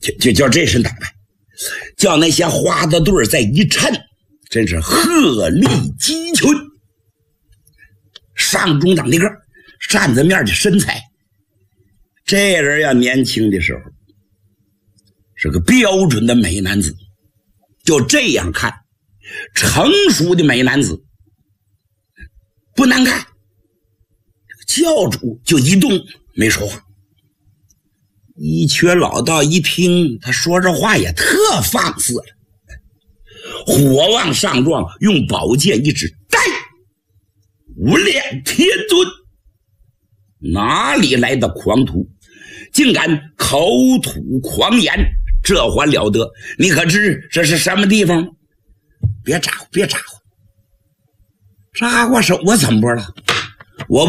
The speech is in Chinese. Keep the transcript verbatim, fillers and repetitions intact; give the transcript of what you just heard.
就就叫这身打扮，叫那些花子队再一衬，真是鹤立鸡群。上中等的个，扇子面的身材，这人要年轻的时候是个标准的美男子，就这样看，成熟的美男子不难看。教主就一动没说话。一瘸老道一听他说这话也特放肆了，火往上撞，用宝剑一指，呆，无量天尊。哪里来的狂徒，竟敢口吐狂言，这还了得？你可知这是什么地方？别咋呼，别咋呼，咋呼手我怎么了？我